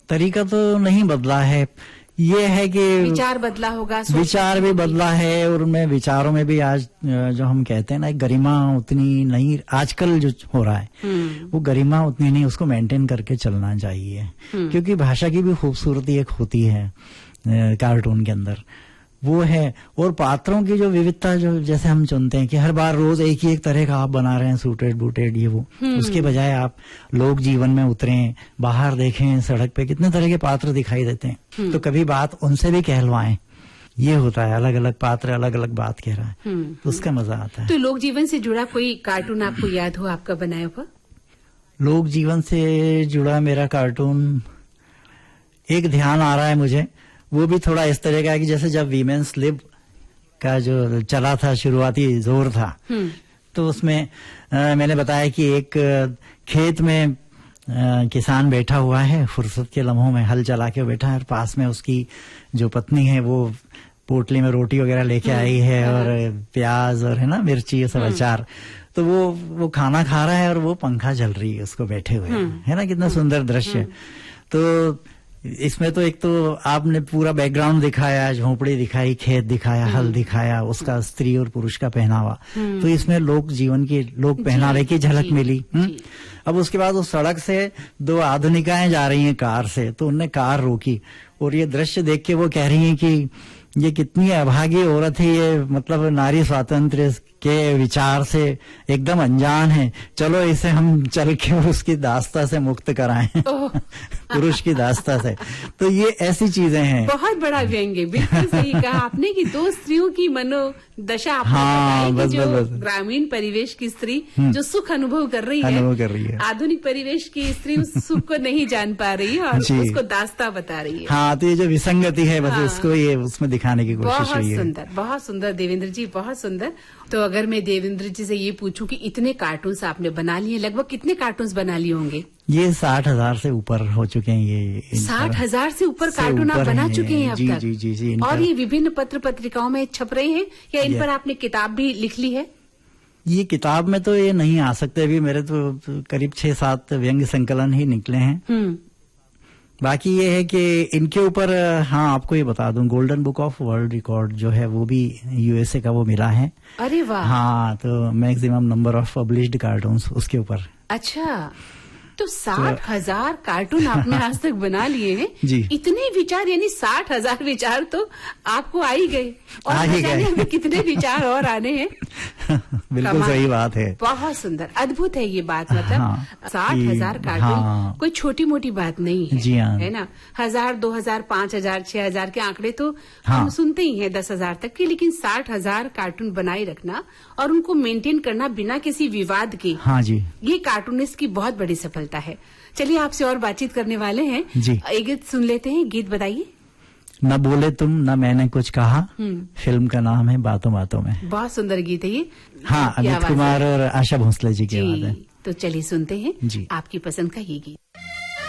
तरीका तो नहीं बदला है, ये है कि विचार बदला होगा, विचार भी बदला है, और उनमें विचारों में भी आज जो हम कहते हैं ना, गरिमा उतनी नहीं आजकल जो हो रहा है वो गरिमा उतनी नहीं, उसको मेंटेन करके चलना चाहिए। क्योंकि भाषा की भी खूबसूरती एक होती है कार्टून के अंदर, वो है। और पात्रों की जो विविधता, जो जैसे हम चुनते हैं कि हर बार रोज एक ही एक तरह का आप बना रहे हैं, सूटेड बूटेड ये वो, उसके बजाय आप लोग जीवन में उतरें, बाहर देखें, सड़क पे कितने तरह के पात्र दिखाई देते हैं, तो कभी बात उनसे भी कहलवाएं। ये होता है, अलग अलग पात्र अलग अलग बात कह रहा है, तो उसका मजा आता है। तो लोक जीवन से जुड़ा कोई कार्टून आपको याद हो, आपका बनाया हुआ? लोक जीवन से जुड़ा मेरा कार्टून एक ध्यान आ रहा है मुझे, वो भी थोड़ा इस तरह का है कि जैसे जब वीमेंस लिब का जो चला था, शुरुआती जोर था, तो उसमें मैंने बताया कि एक खेत में किसान बैठा हुआ है, फुर्सत के लम्हों में हल चला के बैठा है, और पास में उसकी जो पत्नी है वो पोटली में रोटी वगैरह लेके आई है, और प्याज और है ना मिर्ची, ये सब अचार, तो वो खाना खा रहा है और वो पंखा जल रही है उसको बैठे हुए, है ना, कितना सुंदर दृश्य। तो इसमें तो एक तो आपने पूरा बैकग्राउंड दिखाया, झोंपड़ी दिखाई, खेत दिखाया, हल दिखाया, उसका स्त्री और पुरुष का पहनावा, तो इसमें लोक जीवन की, लोक पहनावे की झलक मिली। अब उसके बाद उस सड़क से दो आधुनिकाएं जा रही हैं कार से, तो उनने कार रोकी, और ये दृश्य देख के वो कह रही हैं कि ये कितनी अभागी औरत है, ये मतलब नारी स्वातंत्र्य के विचार से एकदम अनजान है, चलो इसे हम चल के उसकी दास्ता से मुक्त कराएं पुरुष की दास्ता से। तो ये ऐसी चीजें हैं। बहुत बड़ा व्यंग्य, बिल्कुल सही कहा आपने कि दो स्त्रियों की मनोदशा आपने बताई कि जो ग्रामीण परिवेश की स्त्री जो सुख अनुभव कर रही है, आधुनिक परिवेश की स्त्री उस सुख को नहीं जान पा रही है और उसको दास्ता बता रही है। हाँ, तो ये जो विसंगति है, बस इसको ये उसमें दिखाने की कोशिश हुई है। सुंदर, बहुत सुंदर देवेंद्र जी, बहुत सुंदर। तो अगर मैं देवेंद्र जी से ये पूछूं कि इतने कार्टून्स आपने बना लिए, लगभग कितने कार्टून्स बना लिए होंगे? ये 60,000 से ऊपर हो चुके हैं। ये 60,000 से ऊपर कार्टून आप बना चुके हैं अब तक? जी। और ये विभिन्न पत्र पत्रिकाओं में छप रहे हैं या इन पर आपने किताब भी लिख ली है? ये किताब में तो ये नहीं आ सकते, अभी मेरे तो करीब 6-7 व्यंग्य संकलन ही निकले हैं। बाकी ये है कि इनके ऊपर, हाँ आपको ये बता दूं, golden book of world record जो है वो भी यूएसए का वो मिला है। अरे वाह। हाँ, तो maximum number of published cartoons उसके ऊपर। अच्छा, तो 60,000 कार्टून आपने आज तक बना लिए हैं जी। इतने विचार, यानी 60,000 विचार तो आपको आ ही गए, और हमें कितने विचार और आने हैं। बिल्कुल सही बात है। बहुत सुंदर, अद्भुत है ये बात। मतलब 60,000 कार्टून कोई छोटी मोटी बात नहीं है, जी हाँ। है ना। 1,000, 2,000, 5,000, 6,000 के आंकड़े तो हम सुनते ही हैं, 10,000 तक के, लेकिन 60,000 कार्टून बनाए रखना और उनको मेंटेन करना बिना किसी विवाद के, हाँ जी, ये कार्टूनिस्ट की बहुत बड़ी सफलता है। चलिए आपसे और बातचीत करने वाले हैं जी। एक गीत सुन लेते हैं, गीत बताइए। न बोले तुम न मैंने कुछ कहा, फिल्म का नाम है बातों बातों में। बहुत सुंदर गीत है ये। हाँ, अमित कुमार और आशा भोसले जी की आवाज है। तो चलिए सुनते हैं जी, आपकी पसंद का ये गीत।